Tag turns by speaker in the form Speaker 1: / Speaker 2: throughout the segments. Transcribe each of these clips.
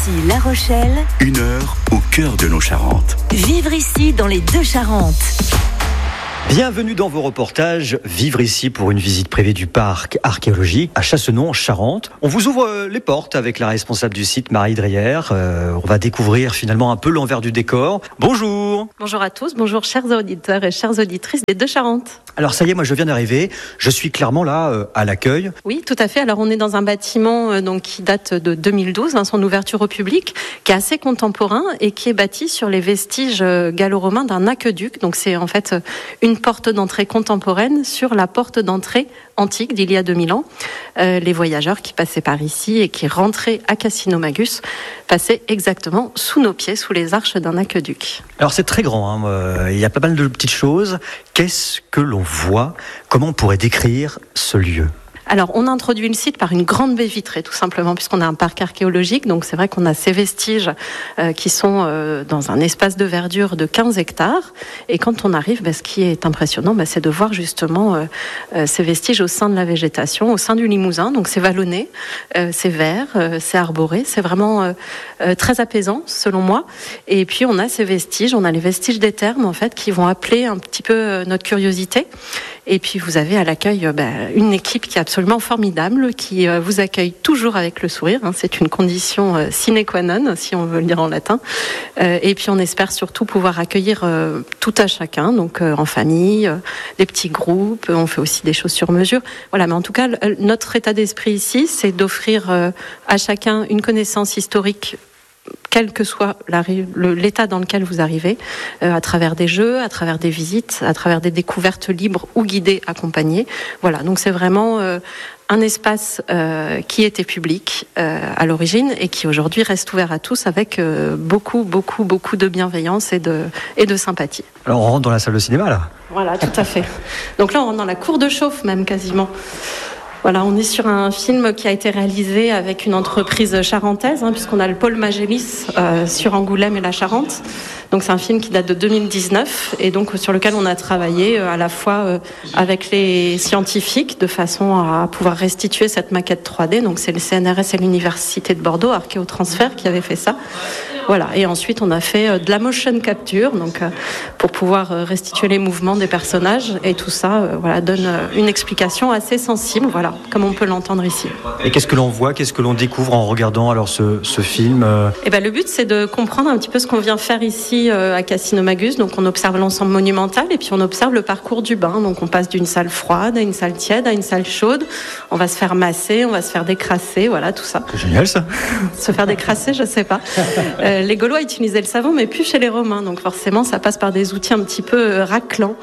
Speaker 1: ici La Rochelle.
Speaker 2: 1 heure au cœur de nos Charentes.
Speaker 1: Vivre ici dans les deux Charentes.
Speaker 3: Bienvenue dans vos reportages. Vivre ici pour une visite privée du parc archéologique à Chassenon en Charente. On vous ouvre les portes avec la responsable du site, Marie Dreyer. On va découvrir finalement un peu l'envers du décor. Bonjour.
Speaker 4: Bonjour à tous, bonjour chers auditeurs et chères auditrices des deux Charentes.
Speaker 3: Alors ça y est, moi je viens d'arriver. Je suis clairement là à l'accueil.
Speaker 4: Oui, tout à fait. Alors on est dans un bâtiment qui date de 2012, son ouverture au public, qui est assez contemporain et qui est bâti sur les vestiges gallo-romains d'un aqueduc. Donc c'est en fait une porte d'entrée contemporaine sur la porte d'entrée antique d'il y a 2000 ans. Les voyageurs qui passaient par ici et qui rentraient à Cassino-Magus passaient exactement sous nos pieds, sous les arches d'un aqueduc.
Speaker 3: Alors c'est très grand, il y a pas mal de petites choses. Qu'est-ce que l'on voit? Comment on pourrait décrire ce lieu?
Speaker 4: Alors, on a introduit le site par une grande baie vitrée, tout simplement, puisqu'on a un parc archéologique. Donc, c'est vrai qu'on a ces vestiges qui sont dans un espace de verdure de 15 hectares. Et quand on arrive, ce qui est impressionnant, c'est de voir justement ces vestiges au sein de la végétation, au sein du Limousin. Donc, c'est vallonné, c'est vert, c'est arboré. C'est vraiment très apaisant, selon moi. Et puis, on a ces vestiges, on a les vestiges des thermes, en fait, qui vont appeler un petit peu notre curiosité. Et puis vous avez à l'accueil une équipe qui est absolument formidable, qui vous accueille toujours avec le sourire. C'est une condition sine qua non, si on veut le dire en latin. Et puis on espère surtout pouvoir accueillir tout à chacun, donc en famille, des petits groupes. On fait aussi des choses sur mesure. Voilà, mais en tout cas, notre état d'esprit ici, c'est d'offrir à chacun une connaissance historique, quel que soit l'état dans lequel vous arrivez, à travers des jeux, à travers des visites, à travers des découvertes libres ou guidées, accompagnées. Voilà, donc c'est vraiment un espace qui était public à l'origine et qui aujourd'hui reste ouvert à tous avec beaucoup de bienveillance et de sympathie.
Speaker 3: Alors on rentre dans la salle de cinéma là? Voilà,
Speaker 4: tout à fait. Donc là on rentre dans la cour de chauffe même quasiment. Voilà, on est sur un film qui a été réalisé avec une entreprise charentaise, puisqu'on a le pôle Magélis sur Angoulême et la Charente. Donc c'est un film qui date de 2019 et donc sur lequel on a travaillé à la fois avec les scientifiques de façon à pouvoir restituer cette maquette 3D. Donc c'est le CNRS et l'Université de Bordeaux, Archéotransfert, qui avait fait ça. Voilà, et ensuite on a fait de la motion capture, donc pour pouvoir restituer les mouvements des personnages, et tout ça, donne une explication assez sensible, comme on peut l'entendre ici.
Speaker 3: Et qu'est-ce que l'on voit, qu'est-ce que l'on découvre en regardant alors ce film?
Speaker 4: Le but c'est de comprendre un petit peu ce qu'on vient faire ici à Cassino-Magus. Donc on observe l'ensemble monumental et puis on observe le parcours du bain. Donc on passe d'une salle froide à une salle tiède à une salle chaude. On va se faire masser, on va se faire décrasser, tout ça.
Speaker 3: C'est génial ça.
Speaker 4: Se faire décrasser, je sais pas. Les Gaulois utilisaient le savon, mais plus chez les Romains. Donc forcément, ça passe par des outils un petit peu raclants.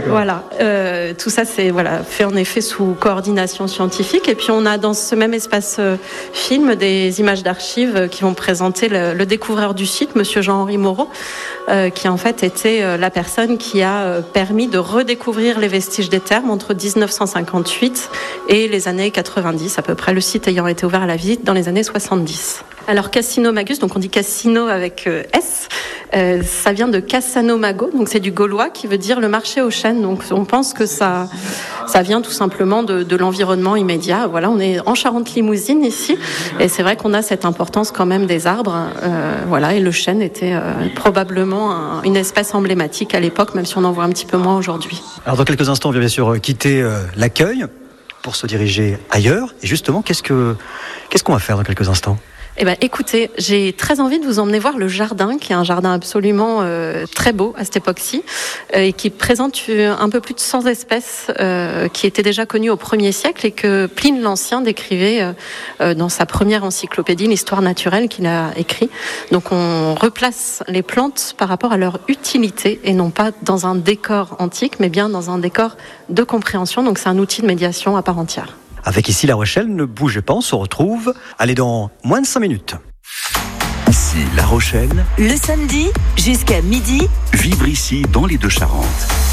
Speaker 4: Tout ça, c'est fait en effet sous coordination scientifique. Et puis on a dans ce même espace film des images d'archives qui vont présenter le découvreur du site, Monsieur Jean-Henri Moreau, qui en fait était la personne qui a permis de redécouvrir les vestiges des thermes entre 1958 et les années 90 à peu près. Le site ayant été ouvert à la visite dans les années 70. Alors Cassino-Magus, donc on dit Cassino avec S, ça vient de Cassano-Mago, donc c'est du gaulois qui veut dire le marché aux chênes. Donc on pense que ça vient tout simplement de l'environnement immédiat. Voilà, on est en Charente-Limousine ici, et c'est vrai qu'on a cette importance quand même des arbres. Et le chêne était probablement une espèce emblématique à l'époque, même si on en voit un petit peu moins aujourd'hui.
Speaker 3: Alors dans quelques instants, on va bien sûr quitter l'accueil pour se diriger ailleurs. Et justement, qu'est-ce qu'on va faire dans quelques instants?
Speaker 4: Écoutez, j'ai très envie de vous emmener voir le jardin, qui est un jardin absolument très beau à cette époque-ci, et qui présente un peu plus de 100 espèces qui étaient déjà connues au 1er siècle et que Pline l'Ancien décrivait dans sa première encyclopédie, l'Histoire naturelle qu'il a écrit. Donc on replace les plantes par rapport à leur utilité et non pas dans un décor antique, mais bien dans un décor de compréhension. Donc c'est un outil de médiation à part entière.
Speaker 3: Avec ici La Rochelle, ne bougez pas, on se retrouve. Allez, dans moins de 5 minutes.
Speaker 2: Ici La Rochelle.
Speaker 1: Le samedi, jusqu'à midi.
Speaker 2: Vivre ici dans les deux Charentes.